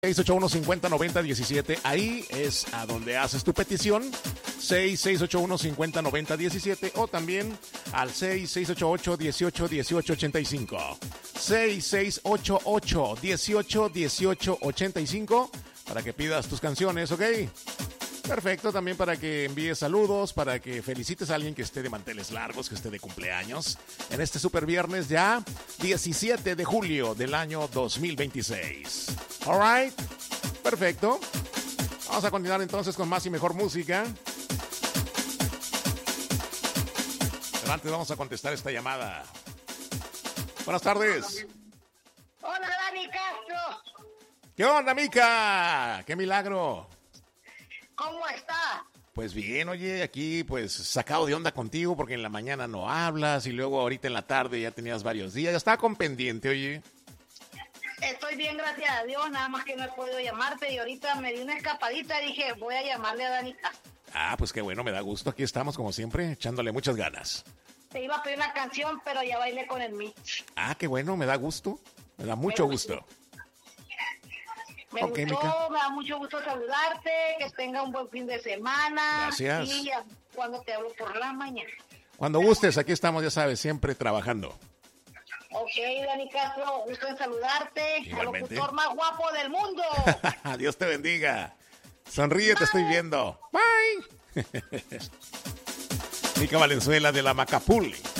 681-5090-17, ahí es a donde haces tu petición, 681-5090-17, o también al 6688-181885, 6688-181885, para que pidas tus canciones, ¿ok? Perfecto, también para que envíes saludos, para que felicites a alguien que esté de manteles largos, que esté de cumpleaños, en este super viernes ya, 17 de julio del año 2026. Alright, perfecto. Vamos a continuar entonces con más y mejor música. Pero antes vamos a contestar esta llamada. Buenas tardes. Hola, Dani Castro. ¿Qué onda, Mica? ¡Qué milagro! ¿Cómo está? Pues bien, oye, aquí pues sacado de onda contigo porque en la mañana no hablas y luego ahorita en la tarde ya tenías varios días. Ya estaba con pendiente, oye. Estoy bien, gracias a Dios, nada más que no he podido llamarte y ahorita me di una escapadita y dije, voy a llamarle a Dani Castro. Ah, pues qué bueno, me da gusto. Aquí estamos como siempre, echándole muchas ganas. Te iba a pedir una canción, pero ya bailé con el Mitch. Ah, qué bueno, me da gusto. Me da mucho gusto. Me gustó, Mica. Me da mucho gusto saludarte, que tenga un buen fin de semana. Gracias. Y ya, cuando te hablo por la mañana. Cuando gustes, aquí estamos, ya sabes, siempre trabajando. Ok, Dani Castro, gusto en saludarte. Igualmente. Al locutor más guapo del mundo. Dios te bendiga. Sonríe, te estoy viendo. Bye. Mica Valenzuela de la Macapuli.